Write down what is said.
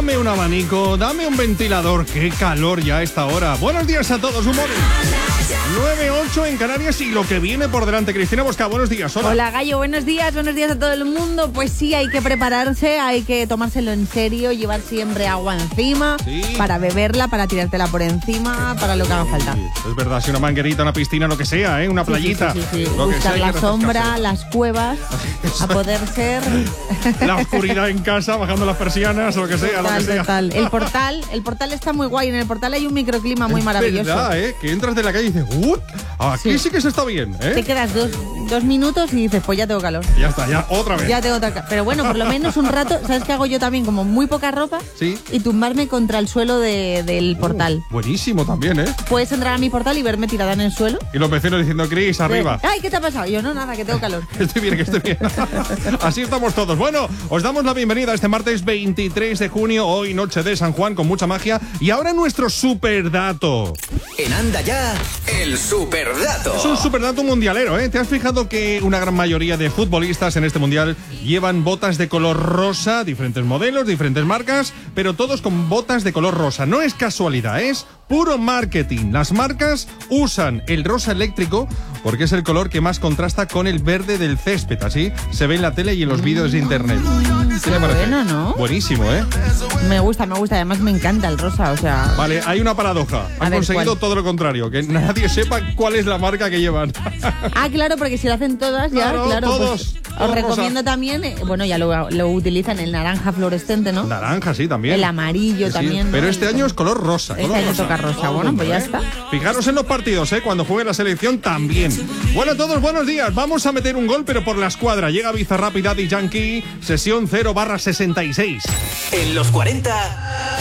dame un abanico, dame un ventilador. Qué calor ya a esta hora. Buenos días a todos, un móvil. 9:08 en Canarias y lo que viene por delante. Cristina Bosca, buenos días. Hola. Hola, Gallo, buenos días a todo el mundo. Pues sí, hay que prepararse, hay que tomárselo en serio, llevar siempre agua encima, para beberla, para tirártela por encima, para lo que haga falta. Es verdad, si una manguerita, una piscina, lo que sea, una playita. Sí. Buscar la sombra, las cuevas, a poder ser. La oscuridad en casa, bajando las persianas, o lo que sea. Total. El portal está muy guay. En el portal hay un microclima muy maravilloso. Es verdad, que entras de la calle y dices, aquí sí que se está bien, Te quedas dos minutos y dices, pues ya tengo calor. Ya está, ya otra vez. Pero bueno, por lo menos un rato, ¿sabes qué hago yo también? Como muy poca ropa. Sí. Y tumbarme contra el suelo del portal. Buenísimo también, Puedes entrar a mi portal y verme tirada en el suelo. Y los vecinos diciendo, Cris, arriba. Ay, ¿qué te ha pasado? Yo no, nada, que tengo calor. Estoy bien. Así estamos todos. Bueno, os damos la bienvenida a este martes 23 de junio, hoy noche de San Juan, con mucha magia. Y ahora nuestro superdato. En Anda Ya, el superdato. Es un superdato mundialero, ¿Te has fijado que una gran mayoría de futbolistas en este mundial llevan botas de color rosa, diferentes modelos, diferentes marcas, pero todos con botas de color rosa? No es casualidad, es puro marketing. Las marcas usan el rosa eléctrico porque es el color que más contrasta con el verde del césped. Así se ve en la tele y en los vídeos de internet. Qué bueno, ¿no? Buenísimo, Me gusta. Además me encanta el rosa, o sea... Vale, hay una paradoja. Han conseguido todo lo contrario, que nadie sepa cuál es la marca que llevan. Claro, porque si lo hacen todas, claro, todos, pues os recomiendo rosa. También, ya lo utilizan el naranja fluorescente, ¿no? Naranja, sí, también. El amarillo también. Pero este año es color rosa. Este año toca rosa, pues ya está. Fijaros en los partidos, cuando juegue la selección también. Bueno, todos buenos días. Vamos a meter un gol, pero por la escuadra. Llega Bizarrap y Daddy Yankee, sesión 0/66. En los 40